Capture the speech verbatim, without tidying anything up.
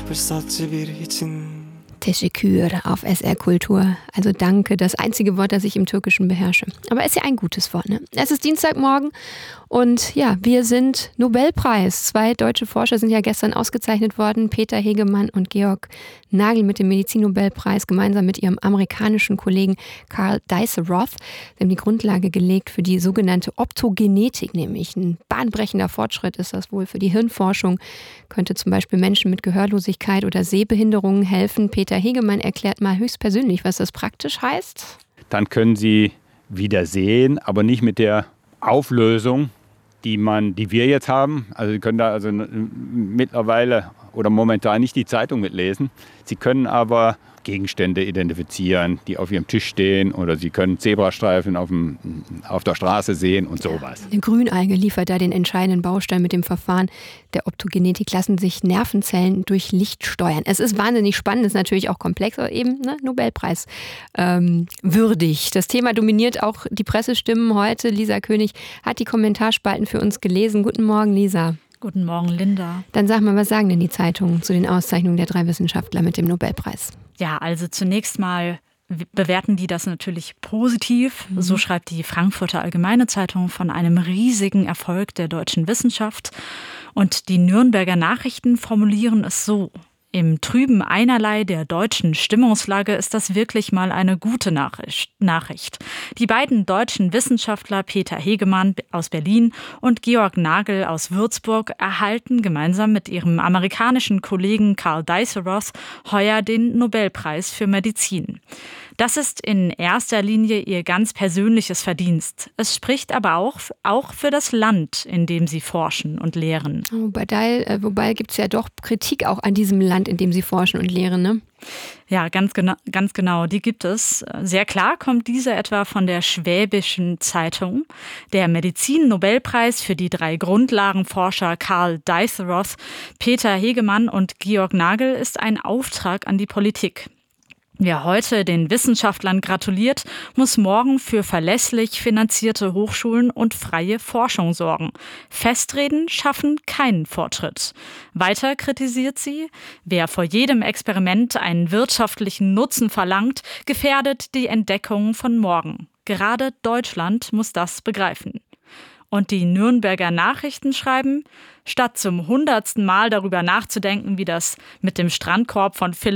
Versace bir için. Teşekkür auf S R Kultur. Also danke, das einzige Wort, das ich im Türkischen beherrsche. Aber ist ja ein gutes Wort, ne? Es ist Dienstagmorgen und ja, wir sind Nobelpreis. Zwei deutsche Forscher sind ja gestern ausgezeichnet worden. Peter Hegemann und Georg Nagel mit dem Medizinnobelpreis gemeinsam mit ihrem amerikanischen Kollegen Karl Deisseroth. Sie haben die Grundlage gelegt für die sogenannte Optogenetik, nämlich ein bahnbrechender Fortschritt ist das wohl für die Hirnforschung. Könnte zum Beispiel Menschen mit Gehörlosigkeit oder Sehbehinderungen helfen. Peter Hegemann erklärt mal höchstpersönlich, was das praktisch heißt. Dann können Sie wieder sehen, aber nicht mit der Auflösung, die man, die wir jetzt haben. Also Sie können da also mittlerweile oder momentan nicht die Zeitung mitlesen. Sie können aber Gegenstände identifizieren, die auf Ihrem Tisch stehen, oder Sie können Zebrastreifen auf, dem, auf der Straße sehen und sowas. Eine Grünalge liefert da den entscheidenden Baustein mit dem Verfahren der Optogenetik, lassen sich Nervenzellen durch Licht steuern. Es ist wahnsinnig spannend, ist natürlich auch komplex, aber eben ne, Nobelpreis ähm, würdig. Das Thema dominiert auch die Pressestimmen heute. Lisa König hat die Kommentarspalten für uns gelesen. Guten Morgen, Lisa. Guten Morgen, Linda. Dann sag mal, was sagen denn die Zeitungen zu den Auszeichnungen der drei Wissenschaftler mit dem Nobelpreis? Ja, also zunächst mal bewerten die das natürlich positiv. Mhm. So schreibt die Frankfurter Allgemeine Zeitung von einem riesigen Erfolg der deutschen Wissenschaft. Und die Nürnberger Nachrichten formulieren es so: Im trüben Einerlei der deutschen Stimmungslage ist das wirklich mal eine gute Nachricht. Die beiden deutschen Wissenschaftler Peter Hegemann aus Berlin und Georg Nagel aus Würzburg erhalten gemeinsam mit ihrem amerikanischen Kollegen Karl Deisseroth heuer den Nobelpreis für Medizin. Das ist in erster Linie ihr ganz persönliches Verdienst. Es spricht aber auch, auch für das Land, in dem sie forschen und lehren. Wobei, wobei gibt es ja doch Kritik auch an diesem Land, in dem sie forschen und lehren, ne? Ja, ganz genau, ganz genau, die gibt es. Sehr klar kommt diese etwa von der Schwäbischen Zeitung. Der Medizin-Nobelpreis für die drei Grundlagenforscher Karl Deisseroth, Peter Hegemann und Georg Nagel ist ein Auftrag an die Politik. Wer heute den Wissenschaftlern gratuliert, muss morgen für verlässlich finanzierte Hochschulen und freie Forschung sorgen. Festreden schaffen keinen Fortschritt. Weiter kritisiert sie, wer vor jedem Experiment einen wirtschaftlichen Nutzen verlangt, gefährdet die Entdeckungen von morgen. Gerade Deutschland muss das begreifen. Und die Nürnberger Nachrichten schreiben, statt zum hundertsten Mal darüber nachzudenken, wie das mit dem Strandkorb von Philipp